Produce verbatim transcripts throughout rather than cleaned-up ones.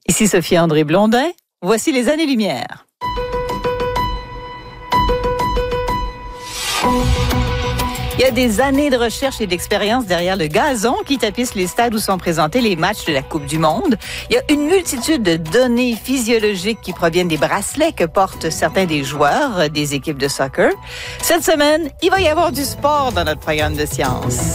Ici Sophie-André Blondin, voici les années-lumière. Il y a des années de recherche et d'expérience derrière le gazon qui tapisse les stades où sont présentés les matchs de la Coupe du Monde. Il y a une multitude de données physiologiques qui proviennent des bracelets que portent certains des joueurs des équipes de soccer. Cette semaine, il va y avoir du sport dans notre programme de sciences.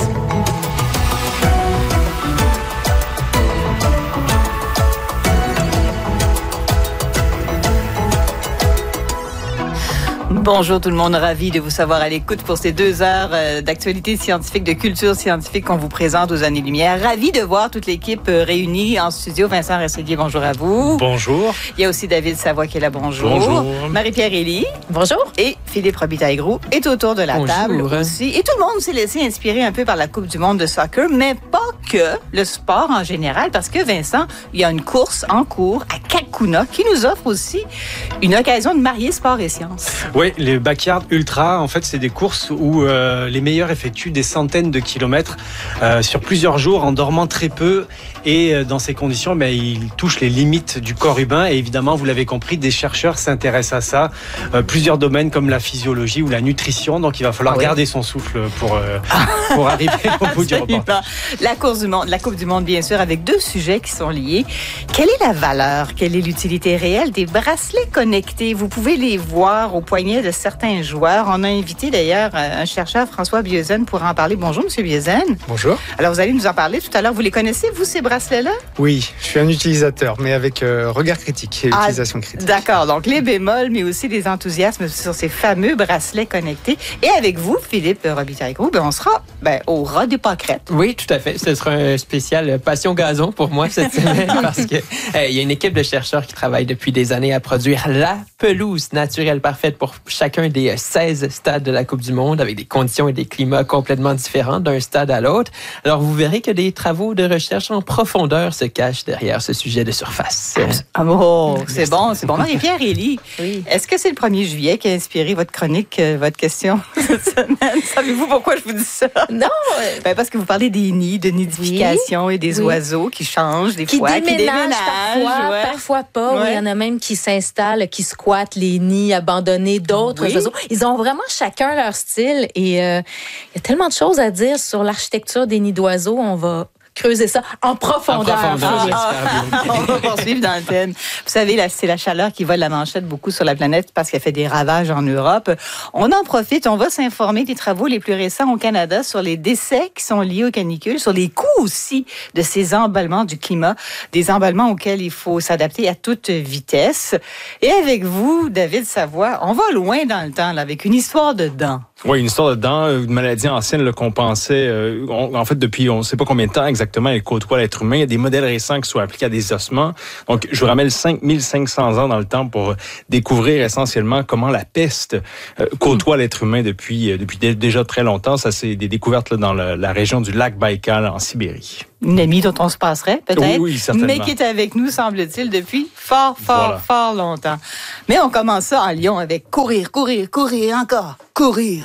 Bonjour tout le monde, ravi de vous savoir à l'écoute pour ces deux heures d'actualité scientifique, de culture scientifique qu'on vous présente aux années-lumière. Ravi de voir toute l'équipe réunie en studio. Vincent Rességuier, bonjour à vous. Bonjour. Il y a aussi David Savoie qui est là, bonjour. Bonjour. Marie-Pierre Elie. Bonjour. Et Philippe Robitaille-Groux est autour de la bonjour. table aussi. Et tout le monde s'est laissé inspirer un peu par la Coupe du Monde de soccer, mais pas que le sport en général, parce que Vincent, il y a une course en cours à Cacouna qui nous offre aussi une occasion de marier sport et sciences. Oui. Les Backyard Ultra, en fait, c'est des courses où euh, les meilleurs effectuent des centaines de kilomètres euh, sur plusieurs jours en dormant très peu. Et euh, dans ces conditions, ben, ils touchent les limites du corps humain. Et évidemment, vous l'avez compris, des chercheurs s'intéressent à ça. Euh, plusieurs domaines comme la physiologie ou la nutrition. Donc, il va falloir oui. garder son souffle pour, euh, pour arriver au bout du reportage. La course du monde, la Coupe du Monde, bien sûr, avec deux sujets qui sont liés. Quelle est la valeur, quelle est l'utilité réelle des bracelets connectés? Vous pouvez les voir au poignet de certains joueurs. On a invité d'ailleurs un chercheur, François Bieuzen, pour en parler. Bonjour, M. Bieuzen. Bonjour. Alors, vous allez nous en parler tout à l'heure. Vous les connaissez, vous, ces bracelets-là? Oui, je suis un utilisateur, mais avec euh, regard critique et ah, utilisation critique. D'accord. Donc, les bémols, mais aussi les enthousiasmes sur ces fameux bracelets connectés. Et avec vous, Philippe Robitaille-Groux, ben, on sera ben, au ras des pâquerettes. Oui, tout à fait. Ce sera un spécial passion gazon pour moi cette semaine parce que euh, il y a une équipe de chercheurs qui travaille depuis des années à produire la pelouse naturelle parfaite pour chacun des seize stades de la Coupe du Monde avec des conditions et des climats complètement différents d'un stade à l'autre. Alors, vous verrez que des travaux de recherche en profondeur se cachent derrière ce sujet de surface. Ah bon, c'est bon, c'est bon. Marie-Pierre Elie, oui. Est-ce que c'est le premier juillet qui a inspiré votre chronique, euh, votre question cette semaine? Savez-vous pourquoi je vous dis ça? Non. Ben parce que vous parlez des nids, de nidification oui. et des oui. oiseaux qui changent des qui fois, déménagent, qui déménagent. Parfois, ouais. parfois pas. Ouais. Il y en a même qui s'installent, qui squattent les nids abandonnés d'autres oui. oiseaux. Ils ont vraiment chacun leur style et euh, il y a tellement de choses à dire sur l'architecture des nids d'oiseaux. On va creuser ça en profondeur. En profondeur, ah, ah, on va poursuivre dans le thème. Vous savez, là, c'est la chaleur qui vole la manchette beaucoup sur la planète parce qu'elle fait des ravages en Europe. On en profite, on va s'informer des travaux les plus récents au Canada sur les décès qui sont liés aux canicules, sur les coûts aussi de ces emballements du climat, des emballements auxquels il faut s'adapter à toute vitesse. Et avec vous, David Savoie, on va loin dans le temps, là, avec une histoire de dents. Oui, une histoire de dents, une maladie ancienne là, qu'on pensait, euh, on, en fait, depuis on ne sait pas combien de temps exactement, elle côtoie l'être humain. Il y a des modèles récents qui sont appliqués à des ossements. Donc, je vous ramène cinq mille cinq cents ans dans le temps pour découvrir essentiellement comment la peste euh, côtoie l'être humain depuis, euh, depuis d- déjà très longtemps. Ça, c'est des découvertes là, dans le, la région du lac Baïkal en Sibérie. Une amie dont on se passerait, peut-être, oui, certainement. mais qui est avec nous, semble-t-il, depuis fort, fort, voilà. fort longtemps. Mais on commence ça en Lyon avec courir, courir, courir, encore, courir.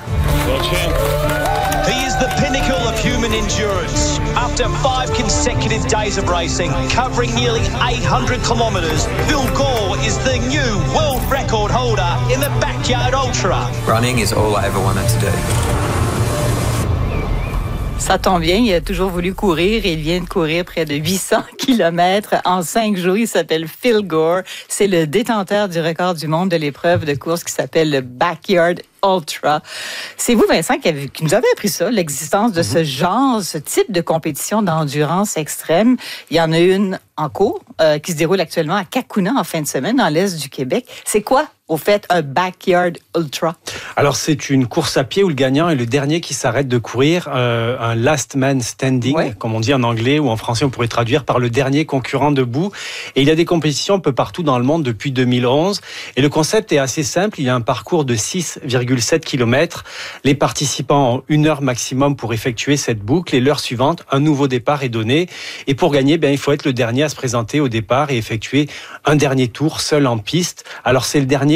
He is the pinnacle of human endurance. After five consecutive days of racing, covering nearly eight hundred kilometres, Phil Gore is the new world record holder in the Backyard Ultra. Running is all I ever wanted to do. Ça tombe bien, il a toujours voulu courir et il vient de courir près de huit cents kilomètres en cinq jours. Il s'appelle Phil Gore. C'est le détenteur du record du monde de l'épreuve de course qui s'appelle le Backyard Ultra. C'est vous, Vincent, qui, avez, qui nous avez appris ça, l'existence de ce genre, ce type de compétition d'endurance extrême. Il y en a une en cours euh, qui se déroule actuellement à Cacouna en fin de semaine, dans l'est du Québec. C'est quoi, au fait, un Backyard Ultra? Alors, c'est une course à pied où le gagnant est le dernier qui s'arrête de courir, euh, un last man standing, ouais. comme on dit en anglais, ou en français, on pourrait traduire par le dernier concurrent debout. Et il y a des compétitions un peu partout dans le monde depuis deux mille onze. Et le concept est assez simple. Il y a un parcours de six virgule sept kilomètres. Les participants ont une heure maximum pour effectuer cette boucle. Et l'heure suivante, un nouveau départ est donné. Et pour gagner, ben, il faut être le dernier à se présenter au départ et effectuer un dernier tour seul en piste. Alors, c'est le dernier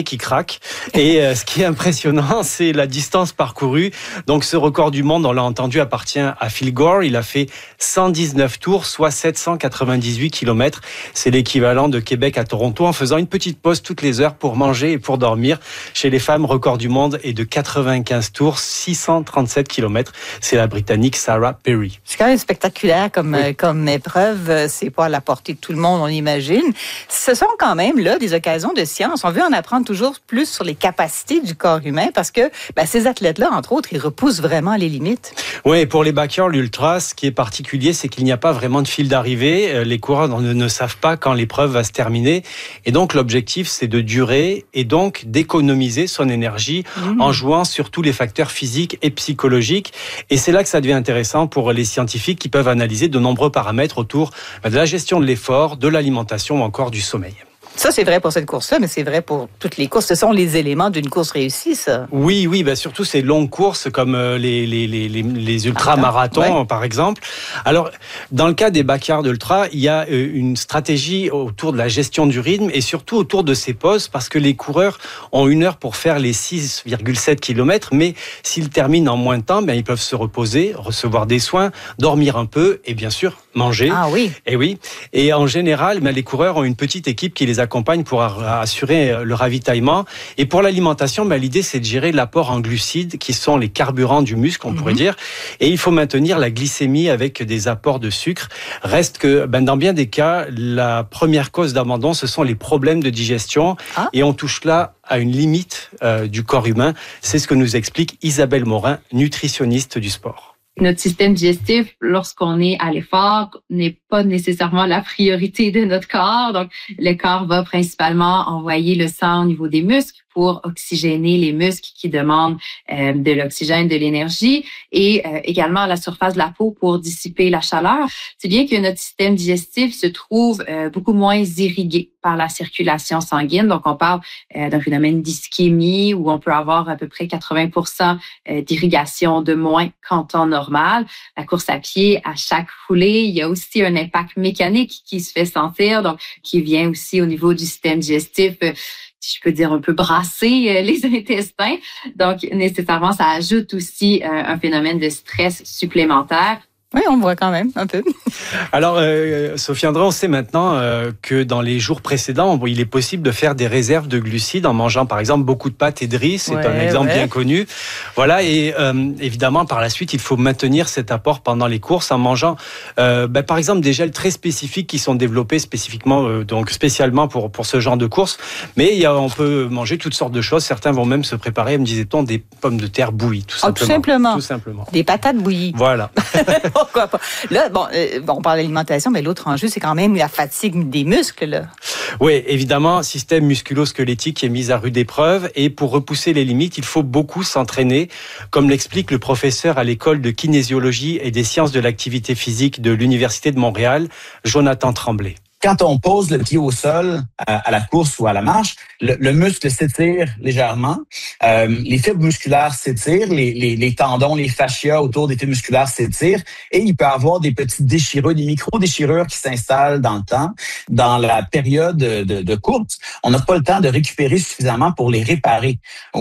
poignet qui craque. Et euh, ce qui est impressionnant, c'est la distance parcourue. Donc ce record du monde, on l'a entendu, appartient à Phil Gore. Il a fait cent dix-neuf tours, soit sept cent quatre-vingt-dix-huit kilomètres. C'est l'équivalent de Québec à Toronto, en faisant une petite pause toutes les heures pour manger et pour dormir. Chez les femmes, record du monde est de quatre-vingt-quinze tours, six cent trente-sept kilomètres. C'est la Britannique Sarah Perry. C'est quand même spectaculaire comme, Oui. comme épreuve. C'est pas à la portée de tout le monde, on imagine. Ce sont quand même là des occasions de science. On veut en apprendre toujours plus sur les capacités du corps humain parce que ben, ces athlètes-là, entre autres, ils repoussent vraiment les limites. Oui, et pour les backers, l'ultra, ce qui est particulier, c'est qu'il n'y a pas vraiment de fil d'arrivée. Les coureurs ne, ne savent pas quand l'épreuve va se terminer. Et donc, l'objectif, c'est de durer et donc d'économiser son énergie mmh. en jouant sur tous les facteurs physiques et psychologiques. Et c'est là que ça devient intéressant pour les scientifiques qui peuvent analyser de nombreux paramètres autour de la gestion de l'effort, de l'alimentation ou encore du sommeil. Ça, c'est vrai pour cette course-là, mais c'est vrai pour toutes les courses. Ce sont les éléments d'une course réussie, ça. Oui, oui, bah surtout ces longues courses comme les, les, les, les, les ultramarathons, ouais. par exemple. Alors, dans le cas des backers d'ultra, il y a une stratégie autour de la gestion du rythme et surtout autour de ces pauses parce que les coureurs ont une heure pour faire les six virgule sept kilomètres, mais s'ils terminent en moins de temps, ben, ils peuvent se reposer, recevoir des soins, dormir un peu et bien sûr manger. Ah oui. Et oui. Et en général, ben, les coureurs ont une petite équipe qui les accompagne pour assurer le ravitaillement. Et pour l'alimentation, ben, l'idée, c'est de gérer l'apport en glucides, qui sont les carburants du muscle, on mm-hmm. pourrait dire. Et il faut maintenir la glycémie avec des apports de sucre. Reste que, ben, dans bien des cas, la première cause d'abandon, ce sont les problèmes de digestion. Ah. Et on touche là à une limite euh, du corps humain. C'est ce que nous explique Isabelle Morin, nutritionniste du sport. Notre système digestif, lorsqu'on est à l'effort, n'est pas nécessairement la priorité de notre corps. Donc, le corps va principalement envoyer le sang au niveau des muscles pour oxygéner les muscles qui demandent euh, de l'oxygène, de l'énergie, et euh, également à la surface de la peau pour dissiper la chaleur. C'est bien que notre système digestif se trouve euh, beaucoup moins irrigué par la circulation sanguine. Donc, on parle euh, d'un phénomène d'ischémie où on peut avoir à peu près quatre-vingts pour cent d'irrigation de moins qu'en temps normal. La course à pied, à chaque foulée, il y a aussi un impact mécanique qui se fait sentir, donc qui vient aussi au niveau du système digestif, euh, si je peux dire, un peu brasser euh, les intestins. Donc, nécessairement, ça ajoute aussi euh, un phénomène de stress supplémentaire. Oui, on voit quand même un peu. Alors, euh, Sophie André, on sait maintenant euh, que dans les jours précédents, bon, il est possible de faire des réserves de glucides en mangeant, par exemple, beaucoup de pâtes et de riz. C'est ouais, un exemple ouais. bien connu. Voilà, et euh, évidemment, par la suite, il faut maintenir cet apport pendant les courses en mangeant, euh, ben, par exemple, des gels très spécifiques qui sont développés spécifiquement, euh, donc spécialement pour pour ce genre de course. Mais il y a, on peut manger toutes sortes de choses. Certains vont même se préparer, me disait-on, des pommes de terre bouillies, tout simplement. Oh, tout simplement. Tout simplement. Des patates bouillies. Voilà. Pourquoi pas? Là, bon, euh, on parle d'alimentation, mais l'autre enjeu, c'est quand même la fatigue des muscles, là. Oui, évidemment, système musculo-squelettique est mis à rude épreuve et pour repousser les limites, il faut beaucoup s'entraîner, comme l'explique le professeur à l'école de kinésiologie et des sciences de l'activité physique de l'Université de Montréal, Jonathan Tremblay. Quand on pose le pied au sol à, à la course ou à la marche, le, le muscle s'étire légèrement, euh, les fibres musculaires s'étirent, les, les, les tendons, les fascias autour des fibres musculaires s'étirent et il peut y avoir des petites déchirures, des micro-déchirures qui s'installent dans le temps. Dans la période de, de course, on n'a pas le temps de récupérer suffisamment pour les réparer.